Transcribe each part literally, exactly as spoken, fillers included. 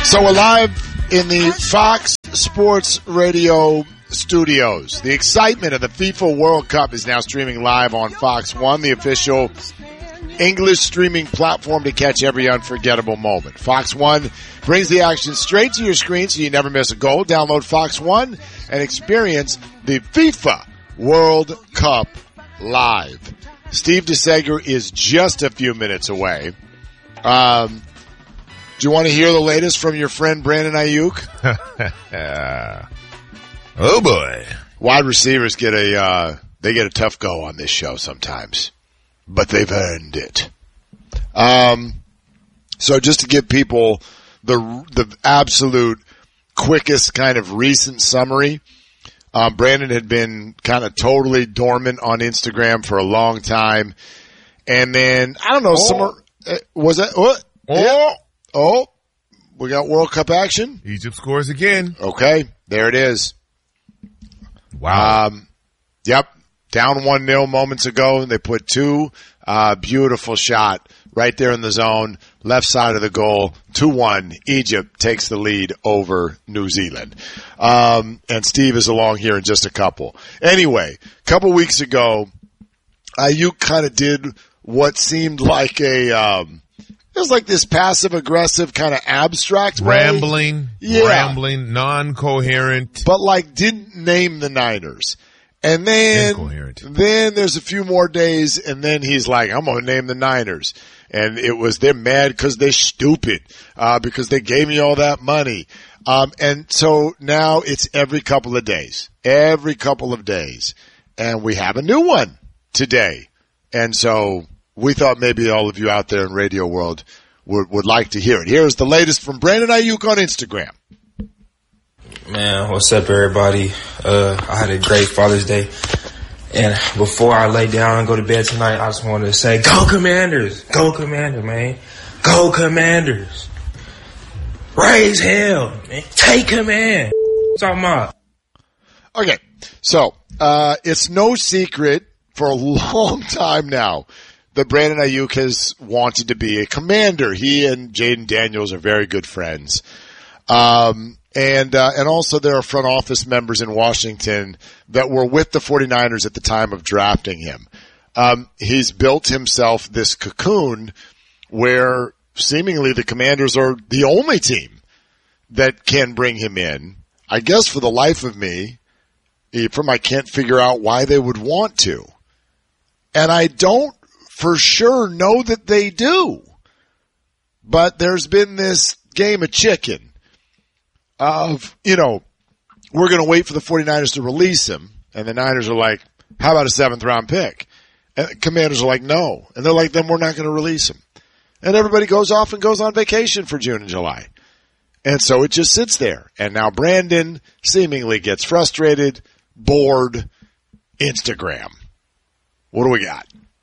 So we're live in the Fox Sports Radio studios. The excitement of the FIFA World Cup is now streaming live on Fox One, the official English streaming platform to catch every unforgettable moment. Fox One brings the action straight to your screen so you never miss a goal. Download Fox One and experience the FIFA World Cup live. Steve DeSager is just a few minutes away. Um, do you want to hear the latest from your friend Brandon Ayuk? Oh boy! Wide receivers get a uh, they get a tough go on this show sometimes, but they've earned it. Um, so just to give people the the absolute quickest kind of recent summary, um, Brandon had been kind of totally dormant on Instagram for a long time, and then I don't know, oh. summer uh, was that what? Oh. Yeah. Oh, we got World Cup action. Egypt scores again. Okay, there it is. Wow. Um, yep, down one nil moments ago. They put two. Uh, beautiful shot right there in the zone, left side of the goal. two one. Egypt takes the lead over New Zealand. Um, and Steve is along here in just a couple. Anyway, a couple weeks ago, Ayuk kind of did what seemed like a um, – it was like this passive-aggressive kind of abstract way. Rambling, yeah. rambling, non-coherent. But, like, didn't name the Niners. And then, Incoherent. then there's a few more days, and then he's like, I'm going to name the Niners. And it was, they're mad because they're stupid, uh, because they gave me all that money. Um, and so now it's every couple of days. Every couple of days. And we have a new one today. And so we thought maybe all of you out there in radio world would, would like to hear it. Here's the latest from Brandon Ayuk on Instagram. Man, what's up, everybody? Uh, I had a great Father's Day. And before I lay down and go to bed tonight, I just wanted to say, go Commanders! Go Commanders, man. Go Commanders! Raise hell, man. Take command. What's talking about? Okay, so uh, it's no secret for a long time now that Brandon Ayuk has wanted to be a commander. He and Jaden Daniels are very good friends. Um, and, uh, and also there are front office members in Washington that were with the 49ers at the time of drafting him. Um, he's built himself this cocoon where seemingly the Commanders are the only team that can bring him in. I guess for the life of me, Ephraim, I can't figure out why they would want to. And I don't for sure know that they do. But there's been this game of chicken of, you know, we're going to wait for the 49ers to release him. And the Niners are like, how about a seventh round pick? And the Commanders are like, no. And they're like, then we're not going to release him. And everybody goes off and goes on vacation for June and July. And so it just sits there. And now Brandon seemingly gets frustrated, bored, Instagram. What do we got?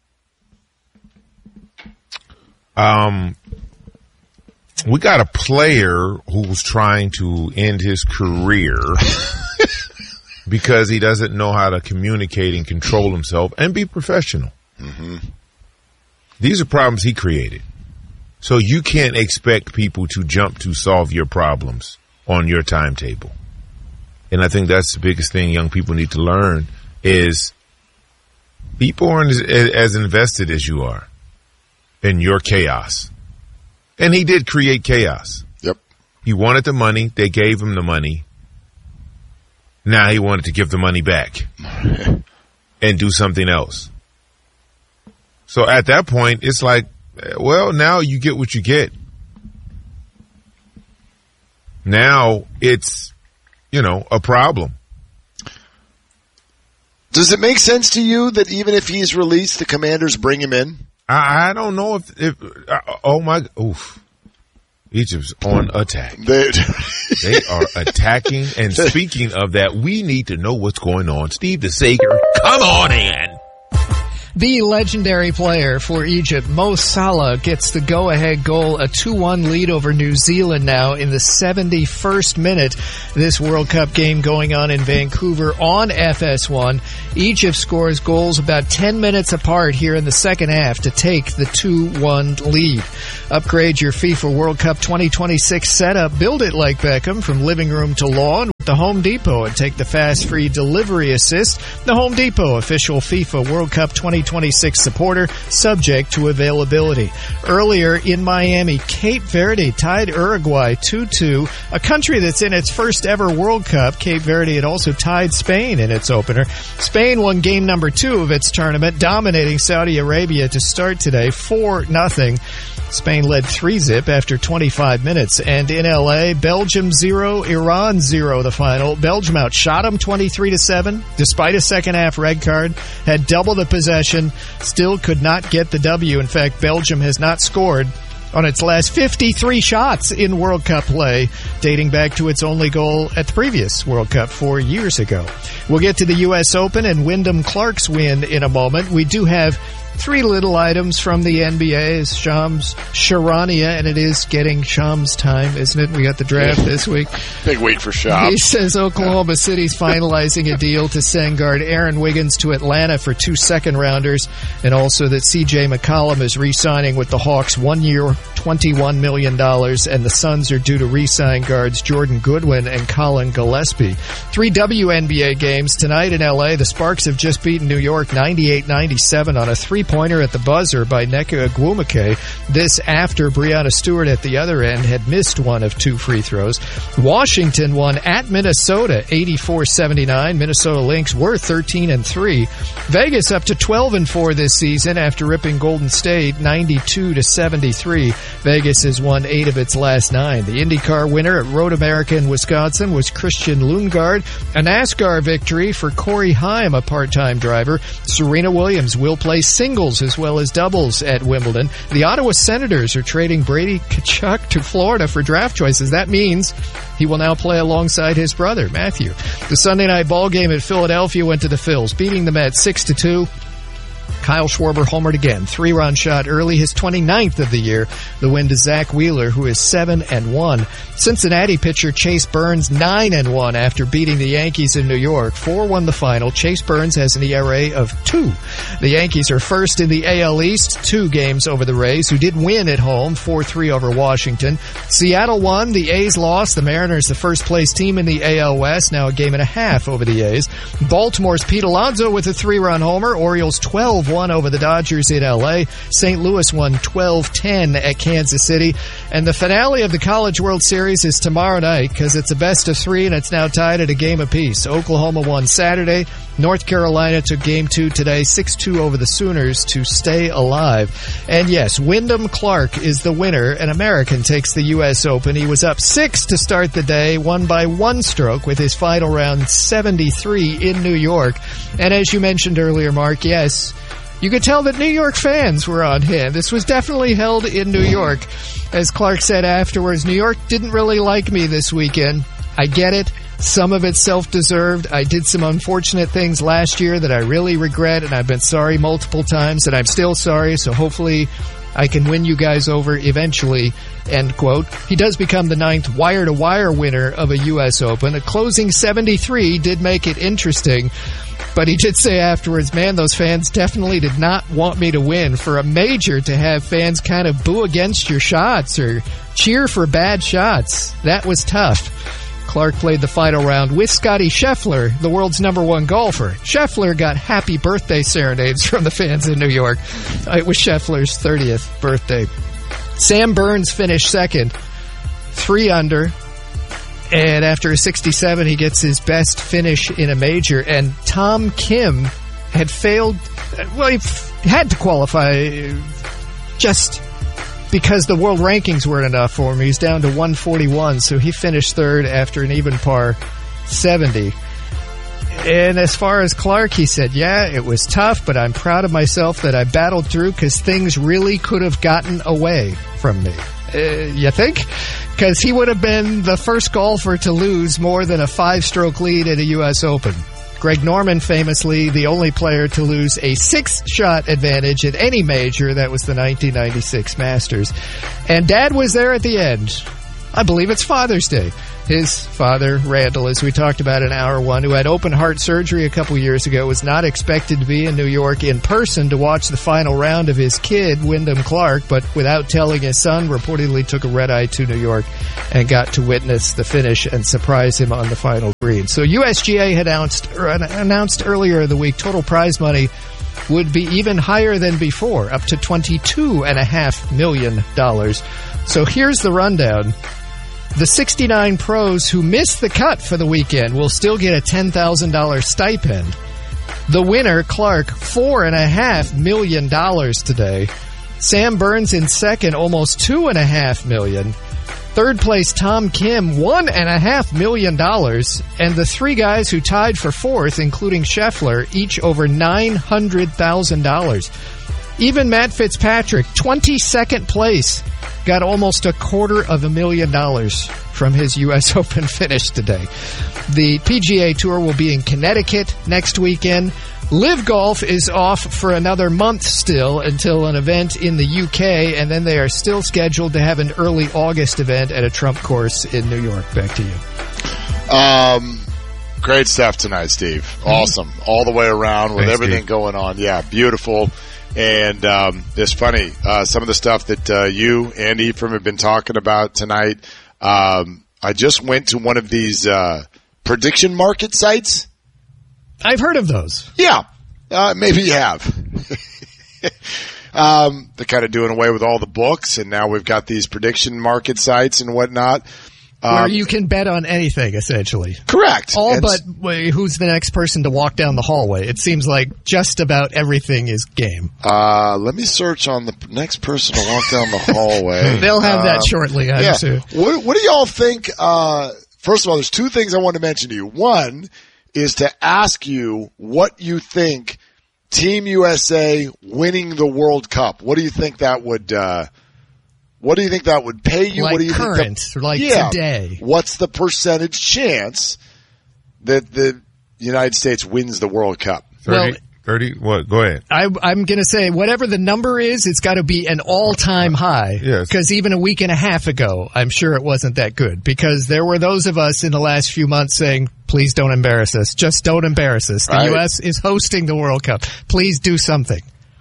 Um, we got a player who's trying to end his career because he doesn't know how to communicate and control himself and be professional. Mm-hmm. These are problems he created. So you can't expect people to jump to solve your problems on your timetable. And I think that's the biggest thing young people need to learn is people aren't as, as invested as you are in your chaos. And he did create chaos. Yep. He wanted the money. They gave him the money. Now he wanted to give the money back and do something else. So at that point, it's like, well, now you get what you get. Now it's, you know, a problem. Does it make sense to you that even if he's released, the Commanders bring him in? I, I don't know if, if uh, oh my, oof. Egypt's on attack. They, they are attacking. And speaking of that, we need to know what's going on. Steve DeSager, come on in. The legendary player for Egypt, Mo Salah, gets the go-ahead goal, a two one lead over New Zealand now in the seventy-first minute. This World Cup game going on in Vancouver on F S one. Egypt scores goals about ten minutes apart here in the second half to take the two one lead. Upgrade your FIFA World Cup twenty twenty-six setup. Build it like Beckham from living room to lawn with the Home Depot and take the fast free delivery assist. The Home Depot, official FIFA World Cup twenty twenty-six supporter, subject to availability. Earlier in Miami, Cape Verde tied Uruguay two two, a country that's in its first ever World Cup. Cape Verde had also tied Spain in its opener. Spain won game number two of its tournament, dominating Saudi Arabia to start today four nothing. Spain led three zip after twenty-five minutes. And in L A, Belgium zero, Iran zero the final. Belgium outshot them twenty-three to seven, despite a second half red card, had double the possession, still could not get the W. In fact, Belgium has not scored on its last fifty-three shots in World Cup play, dating back to its only goal at the previous World Cup four years ago. We'll get to the U S Open and Wyndham Clark's win in a moment. We do have three little items from the N B A. Is Shams Charania, and it is getting Shams time, isn't it? We got the draft this week. Big week for Shams. He says Oklahoma City's finalizing a deal to send guard Aaron Wiggins to Atlanta for two second-rounders, and also that C J McCollum is re-signing with the Hawks one year, twenty-one million dollars, and the Suns are due to re-sign guards Jordan Goodwin and Colin Gillespie. Three W N B A games tonight in L A. The Sparks have just beaten New York ninety-eight ninety-seven on a three-pointer at the buzzer by Nneka Ogwumike. This after Breanna Stewart at the other end had missed one of two free throws. Washington won at Minnesota eighty-four seventy-nine. Minnesota Lynx were thirteen and three. Vegas up to twelve and four this season after ripping Golden State ninety-two to seventy-three. Vegas has won eight of its last nine. The IndyCar winner at Road America in Wisconsin was Christian Lundgaard. A NASCAR victory for Corey Haim, a part-time driver. Serena Williams will play singles as well as doubles at Wimbledon. The Ottawa Senators are trading Brady Tkachuk to Florida for draft choices. That means he will now play alongside his brother, Matthew. The Sunday night ball game at Philadelphia went to the Phils, beating the Mets six to two. Kyle Schwarber homered again. Three-run shot early, his twenty-ninth of the year. The win to Zach Wheeler, who is seven and one. Cincinnati pitcher Chase Burns, nine and one after beating the Yankees in New York. four one the final. Chase Burns has an E R A of two. The Yankees are first in the A L East, two games over the Rays, who did win at home, four three over Washington. Seattle won, the A's lost. The Mariners, the first-place team in the A L West, now a game and a half over the A's. Baltimore's Pete Alonso with a three-run homer. Orioles twelve one over the Dodgers in L A. Saint Louis won twelve ten at Kansas City. And the finale of the College World Series is tomorrow night because it's a best of three and it's now tied at a game apiece. Oklahoma won Saturday. North Carolina took game two today, six two over the Sooners to stay alive. And yes, Wyndham Clark is the winner. An American takes the U S Open. He was up six to start the day, won by one stroke with his final round seventy-three in New York. And as you mentioned earlier, Mark, yes, you could tell that New York fans were on hand. This was definitely held in New York. As Clark said afterwards, New York didn't really like me this weekend. I get it. Some of it's self-deserved. I did some unfortunate things last year that I really regret, and I've been sorry multiple times, and I'm still sorry, so hopefully I can win you guys over eventually, end quote. He does become the ninth wire-to-wire winner of a U S Open. A closing seventy-three did make it interesting, but he did say afterwards, man, those fans definitely did not want me to win. For a major to have fans kind of boo against your shots or cheer for bad shots, that was tough. Clark played the final round with Scottie Scheffler, the world's number one golfer. Scheffler got happy birthday serenades from the fans in New York. It was Scheffler's thirtieth birthday. Sam Burns finished second, three under. And after a sixty-seven, he gets his best finish in a major. And Tom Kim had failed, well, he had to qualify just because the world rankings weren't enough for him. He's down to one forty-one, so he finished third after an even par seventy. And as far as Clark, he said, yeah, it was tough, but I'm proud of myself that I battled through because things really could have gotten away from me. Uh, you think? Because he would have been the first golfer to lose more than a five-stroke lead at a U S Open. Greg Norman, famously the only player to lose a six-shot advantage at any major. That was the nineteen ninety-six Masters. And Dad was there at the end. I believe it's Father's Day. His father, Randall, as we talked about in hour one, who had open heart surgery a couple years ago, was not expected to be in New York in person to watch the final round of his kid, Wyndham Clark, but without telling his son, reportedly took a red-eye to New York and got to witness the finish and surprise him on the final green. So U S G A had announced, or announced earlier in the week total prize money would be even higher than before, up to twenty-two point five million dollars. So here's the rundown. The sixty-nine pros who missed the cut for the weekend will still get a ten thousand dollars stipend. The winner, Clark, four point five million dollars today. Sam Burns in second, almost two point five million dollars. Third place, Tom Kim, one point five million dollars. And the three guys who tied for fourth, including Scheffler, each over nine hundred thousand dollars. Even Matt Fitzpatrick, twenty-second place, got almost a quarter of a million dollars from his U S Open finish today. The P G A Tour will be in Connecticut next weekend. Live Golf is off for another month still until an event in the U K, and then they are still scheduled to have an early August event at a Trump course in New York. Back to you. Um, great stuff tonight, Steve. Awesome. All the way around with Thanks, everything Steve. going on. Yeah, beautiful. And um, it's funny, uh, some of the stuff that uh, you and Ephraim have been talking about tonight. Um, I just went to one of these uh, prediction market sites. I've heard of those. Yeah, uh, maybe you have. um, they're kind of doing away with all the books, and now we've got these prediction market sites and whatnot. Um, Where you can bet on anything, essentially. Correct. All And but wait, who's the next person to walk down the hallway. It seems like just about everything is game. Uh, let me search on the next person to walk down the hallway. They'll have that Um, shortly, I yeah. assume. What, what do y'all think? Uh, first of all, there's two things I want to mention to you. One is to ask you what you think Team U S A winning the World Cup. What do you think that would? Uh, what do you think that would pay you? Like what do you current, think? That, like yeah, today. What's the percentage chance that the United States wins the World Cup? thirty, Well- thirty, what? Go ahead. I, I'm going to say whatever the number is, it's got to be an all-time high. Yes. Because even a week and a half ago, I'm sure it wasn't that good. Because there were those of us in the last few months saying, please don't embarrass us. Just don't embarrass us. The Right. U S is hosting the World Cup. Please do something.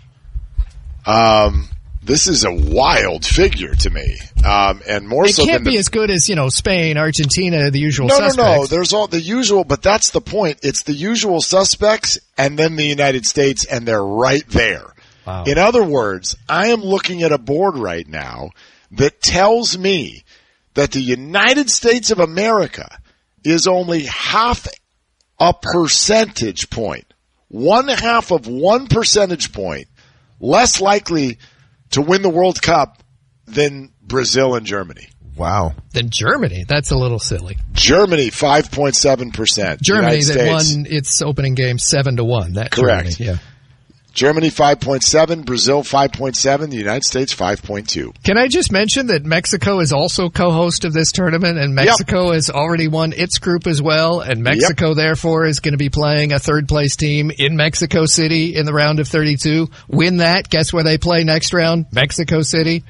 Um, this is a wild figure to me, um, and more It so can't than be the, as good as, you know, Spain, Argentina, the usual no, suspects. no, no. There's all the usual, but that's the point. It's the usual suspects, and then the United States, and they're right there. Wow. In other words, I am looking at a board right now that tells me that the United States of America is only half a percentage point, one half of one percentage point, less likely to win the World Cup than Brazil and Germany. Wow. Then Germany, that's a little silly. Germany, five point seven percent. Germany United that States, won its opening game seven to one. That Correct. Germany, yeah. Germany, five point seven. Brazil, five point seven. The United States, five point two. Can I just mention that Mexico is also co-host of this tournament, and Mexico has already won its group as well, and Mexico, yep. therefore, is going to be playing a third-place team in Mexico City in the round of thirty-two. Win that. Guess where they play next round? Mexico City.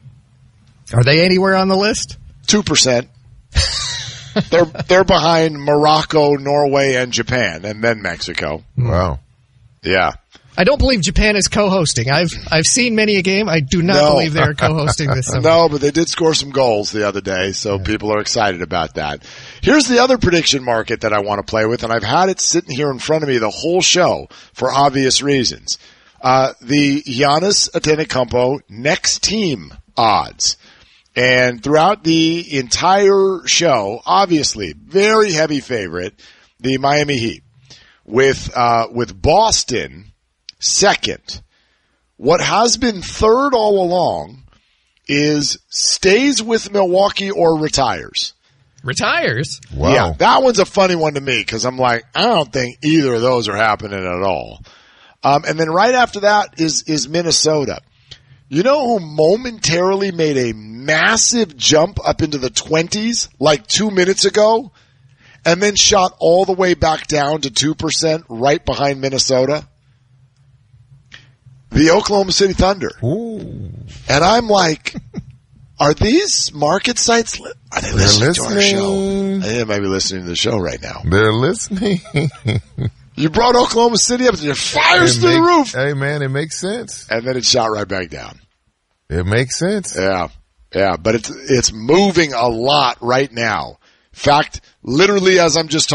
Are they anywhere on the list? two percent. they're they're behind Morocco, Norway, and Japan, and then Mexico. Wow. Yeah. I don't believe Japan is co-hosting. I've I've seen many a game. I do not No. believe they're co-hosting this summer. No, but they did score some goals the other day, so yeah. people are excited about that. Here's the other prediction market that I want to play with, and I've had it sitting here in front of me the whole show for obvious reasons. Uh, the Giannis Antetokounmpo next team odds. And throughout the entire show, obviously, very heavy favorite, the Miami Heat. With, uh, with Boston second. What has been third all along is stays with Milwaukee or retires. Retires? Wow. Yeah, that one's a funny one to me because I'm like, I don't think either of those are happening at all. Um, and then right after that is, is Minnesota. You know who momentarily made a massive jump up into the twenties like two minutes ago? and then shot all the way back down to two percent right behind Minnesota? The Oklahoma City Thunder. Ooh. And I'm like, are these market sites, li- are they listening, listening to our show? I think they might be listening to the show right now. They're listening. You brought Oklahoma City up and it fires it through make, the roof. Hey, man, it makes sense. And then it shot right back down. It makes sense. Yeah. Yeah. But it's, it's moving a lot right now. In fact, literally as I'm just talking,